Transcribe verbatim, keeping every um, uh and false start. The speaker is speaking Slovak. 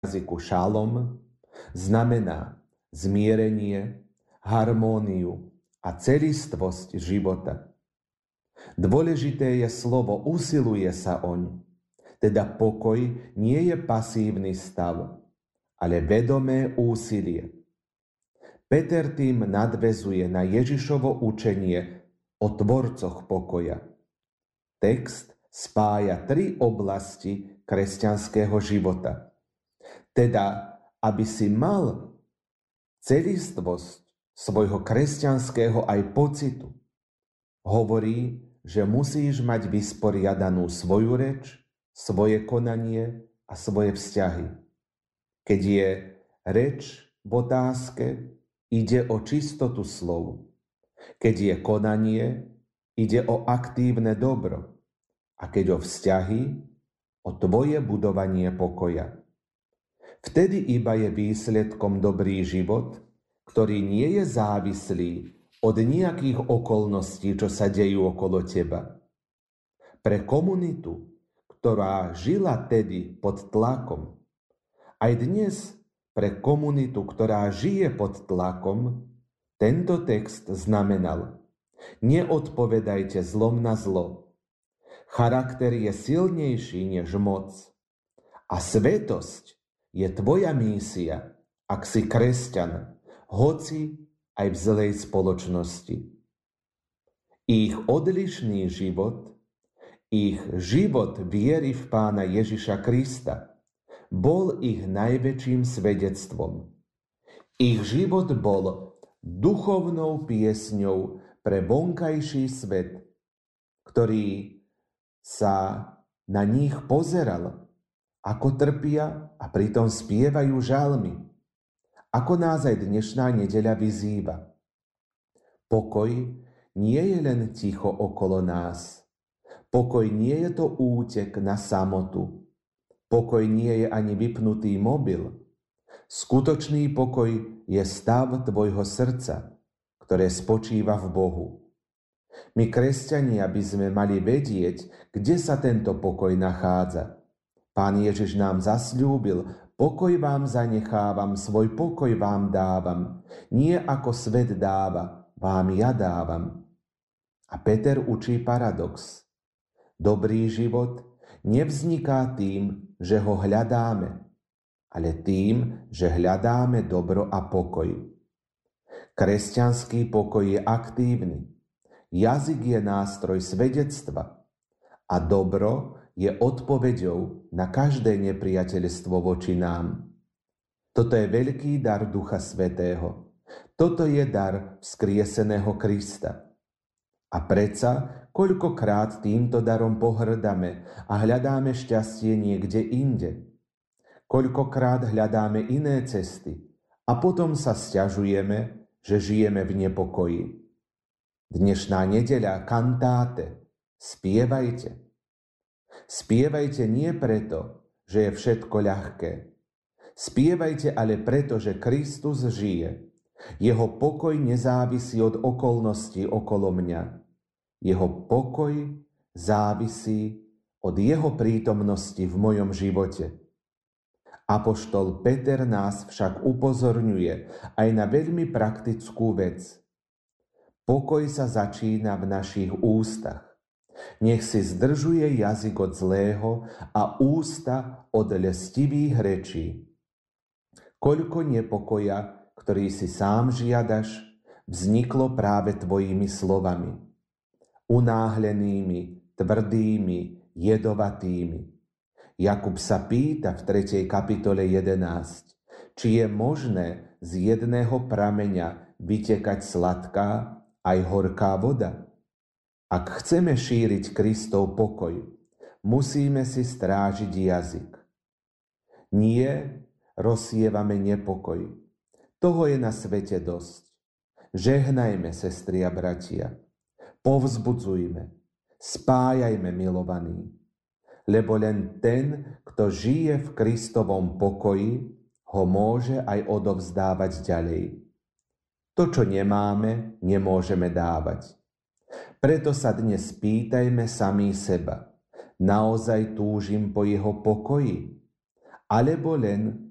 jazyku šalom znamená zmierenie, harmóniu a celistvosť života. Dôležité je slovo usiluje sa oň, teda pokoj nie je pasívny stav, ale vedomé úsilie. Peter tým nadväzuje na Ježišovo učenie o tvorcoch pokoja. Text spája tri oblasti kresťanského života. Teda, aby si mal celistvosť svojho kresťanského aj pocitu, hovorí, že musíš mať vysporiadanú svoju reč, svoje konanie a svoje vzťahy. Keď je reč v otázke, ide o čistotu slov. Keď je konanie, ide o aktívne dobro. A keď o vzťahy, o tvoje budovanie pokoja. Vtedy iba je výsledkom dobrý život, ktorý nie je závislý od nejakých okolností, čo sa dejú okolo teba. Pre komunitu, ktorá žila tedy pod tlakom, aj dnes pre komunitu, ktorá žije pod tlakom, tento text znamenal: neodpovedajte zlom na zlo. Charakter je silnejší než moc. A svetosť je tvoja mísia, ak si kresťan, hoci aj v zlej spoločnosti. Ich odlišný život, ich život viery v Pána Ježiša Krista bol ich najväčším svedectvom. Ich život bol duchovnou piesňou pre vonkajší svet, ktorý sa na nich pozeral, ako trpia a pritom spievajú žalmy. Ako nás aj dnešná nedeľa vyzýva. Pokoj nie je len ticho okolo nás. Pokoj nie je to útek na samotu. Pokoj nie je ani vypnutý mobil. Skutočný pokoj je stav tvojho srdca, ktoré spočíva v Bohu. My, kresťania, by sme mali vedieť, kde sa tento pokoj nachádza. Pán Ježiš nám zasľúbil: pokoj vám zanechávam, svoj pokoj vám dávam. Nie ako svet dáva, vám ja dávam. A Peter učí paradox. Dobrý život nevzniká tým, že ho hľadáme, ale tým, že hľadáme dobro a pokoj. Kresťanský pokoj je aktívny. Jazyk je nástroj svedectva a dobro je odpoveďou na každé nepriateľstvo voči nám. Toto je veľký dar Ducha Svätého. Toto je dar vzkrieseného Krista. A predsa, koľkokrát týmto darom pohrdame a hľadáme šťastie niekde inde. Koľkokrát hľadáme iné cesty a potom sa sťažujeme, že žijeme v nepokoji. Dnešná nedeľa, kantáte, spievajte. Spievajte nie preto, že je všetko ľahké. Spievajte ale preto, že Kristus žije. Jeho pokoj nezávisí od okolností okolo mňa. Jeho pokoj závisí od jeho prítomnosti v mojom živote. Apoštol Peter nás však upozorňuje aj na veľmi praktickú vec. Pokoj sa začína v našich ústach. Nech si zdržuje jazyk od zlého a ústa od lestivých rečí. Koľko nepokoja, ktorý si sám žiadaš, vzniklo práve tvojimi slovami. Unáhlenými, tvrdými, jedovatými. Jakub sa pýta v tretej kapitole jedenásť, či je možné z jedného prameňa vytekať sladká aj horká voda. Ak chceme šíriť Kristov pokoj, musíme si strážiť jazyk. Nie rozsievame nepokoj. Toho je na svete dosť. Žehnajme, sestry a bratia. Povzbudzujme, spájajme, milovaní. Lebo len ten, kto žije v Kristovom pokoji, ho môže aj odovzdávať ďalej. To, čo nemáme, nemôžeme dávať. Preto sa dnes pýtajme sami seba. Naozaj túžim po jeho pokoji? Alebo len